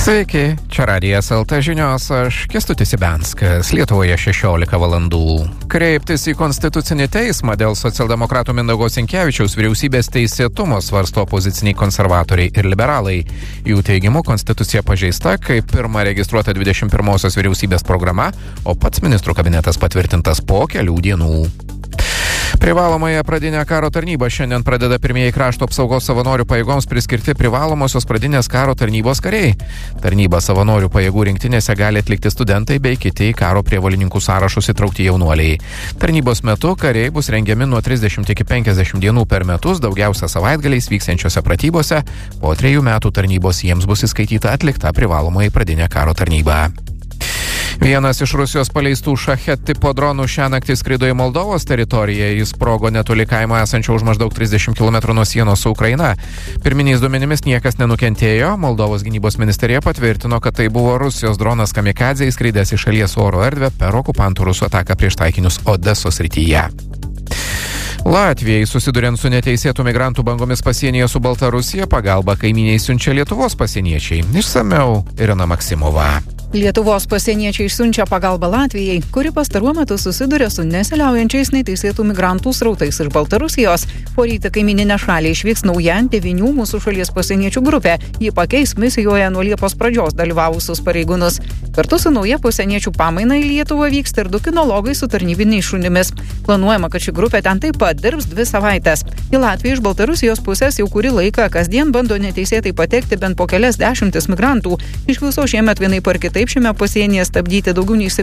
Sveiki, čia Radijas LT žinios, aš Kęstutis Ibenskas, Lietuvoje 16 valandų. Kreiptis į Konstitucinį teismą dėl socialdemokratų Mindaugo Sinkevičiaus vyriausybės teisėtumo svarsto opoziciniai konservatoriai ir liberalai. Jų teigimu, konstitucija pažeista, kai pirma registruota 21-osios vyriausybės programa, o pats ministrų kabinetas patvirtintas po kelių dienų. Privalomąją pradinę karo tarnybą šiandien pradeda pirmieji krašto apsaugos savanorių pajėgoms priskirti privalomosios pradinės karo tarnybos kariai. Tarnybą savanorių pajėgų rinktinėse gali atlikti studentai bei kiti į karo prievolininkų sąrašus įtraukti jaunuoliai. Tarnybos metu kariai bus rengiami nuo 30 iki 50 dienų per metus, daugiausia savaitgaliais vyksiančiose pratybose. Po 3 metų tarnybos jiems bus įskaityta atlikta privalomoji pradinė karo tarnyba. Vienas iš Rusijos paleistų šachet tipo dronų šią naktį skrido į Moldovos teritoriją. Jis sprogo netoli kaimo esančio už maždaug 30 km nuo sienos su Ukraina. Pirminiais duomenimis niekas nenukentėjo. Moldovos gynybos ministerija patvirtino, kad tai buvo Rusijos dronas kamikadzė įskridęs į šalies oro erdvę per okupantų rusų ataką prieš taikinius Odesos srityje. Latvijai susiduriant su neteisėtų migrantų bangomis pasienyje su Baltarusija pagalbą kaimynei siunčia Lietuvos pasieniečiai. Išsamiau Irina Maksimova. Lietuvos pasieniečiai siunčia pagalbą Latvijai, kuri pastaruoju metu susiduria su nesiliaujančiais neteisėtų migrantų srautais iš Baltarusijos. Poryt kaimyninę šalį išvyks nauja 9 mūsų šalies pasieniečių grupė. Ji pakeis misijoje nuo Liepos pradžios dalyvavusius pareigūnus. Kartu su nauja pasieniečių pamaina į Lietuvą vyksta ir 2 kinologai su tarnybiniais šunimis. Planuojama, kad ši grupė ten taip pat dirbs 2 savaites. Į Latviją iš Baltarusijos pusės jau kurį laiką kasdien bando neteisėtai patekti bent po kelias dešimtis migrantų. Iš viso šiemet vienaip ar kitaip šiame pasienyje stabdyti daugiau nei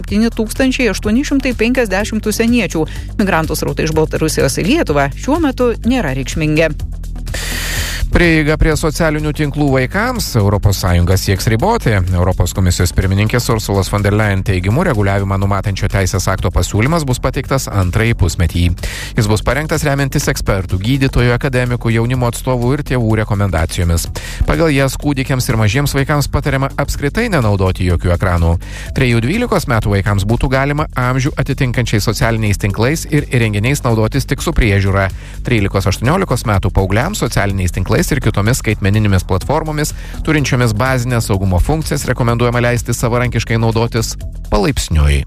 7850 užsieniečių. Migrantų srautai iš Baltarusijos į Lietuvą šiuo metu nėra reikšmingi. Prieiga prie socialinių tinklų vaikams ES sieks riboti. Europos komisijos pirmininkės Ursulos von der Leyen teigimu reguliavimą numatančio teisės akto pasiūlymas bus pateiktas antrąjį pusmetį. Jis bus parengtas remiantis ekspertų, gydytojų, akademikų, jaunimo atstovų ir tėvų rekomendacijomis. Pagal jas kūdikiams ir mažiems vaikams patariama apskritai nenaudoti jokių ekranų. 3-12 metų vaikams būtų galima amžių atitinkančiais socialiniais tinklais ir įrenginiais naudotis tik su priežiūra. 13-18 metų paaugliams socialiniais tinklais ir kitomis skaitmeninėmis platformomis, turinčiomis bazinės saugumo funkcijas, rekomenduojama leisti savarankiškai naudotis palaipsniui.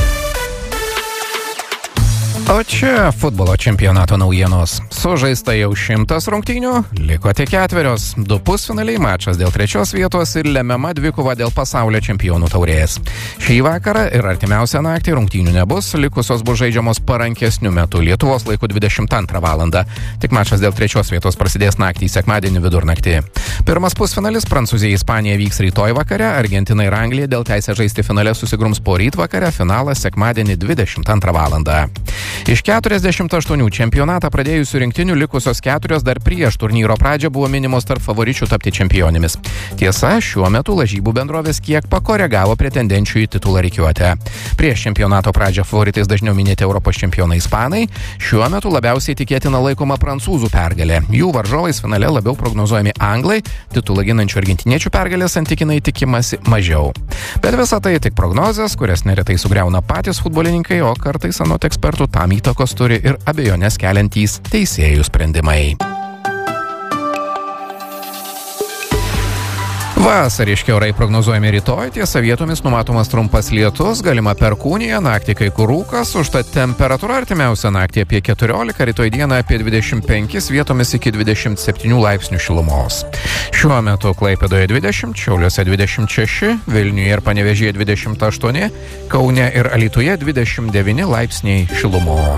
O čia futbolo čempionato naujienos. Sužaista jau 100 rungtynių, liko tik 4. 2 pusfinaliai, mačas dėl 3 vietos ir lemiama dvikova dėl pasaulio čempionų taurės. Šį vakarą ir artimiausią naktį rungtynių nebus, likusios bus žaidžiamos parankesniu metu, Lietuvos laiku 22 valandą. Tik mačas dėl 3 vietos prasidės naktį sekmadienį vidurnaktį. Pirmas pusfinalis Prancūzija-Ispanija vyks rytoj vakare, Argentina ir Anglija dėl teisės žaisti finale susigrums poryt vakare, finalas sekmadienį 22 valandą. Iš 48 čempionatą pradėjusių rinktinių likusios 4 dar prieš turnyro pradžią buvo minimos tarp favoričių tapti čempionėmis. Tiesa, šiuo metu lažybų bendrovės kiek pakoregavo pretendenčių į titulą rikiuotę. Prieš čempionato pradžią favoritais dažniau minėti Europos čempionai ispanai, šiuo metu labiausiai tikėtina laikoma prancūzų pergalė. Jų varžovais finale labiau prognozuojami anglai, titulą ginančių argentiniečių pergalės santykinai tikimasi mažiau. Bet visa tai tik prognozės, kurias neretai sugriauna patys futbolininkai, o kartais anot ekspertų tam įtakos turi ir abejonės keliantys teisėjų sprendimai. Vasariški orai prognozuojami rytoj, tiesa vietomis numatomas trumpas lietus, galima perkūnija, naktį kai kur rūkas, užtat temperatūra artimiausią naktį apie 14, rytoj dieną apie 25, vietomis iki 27 laipsnių šilumos. Šiuo metu Klaipėdoje 20, Šiauliuose 26, Vilniuje ir Panevėžyje 28, Kaune ir Alytuje 29 laipsniai šilumos.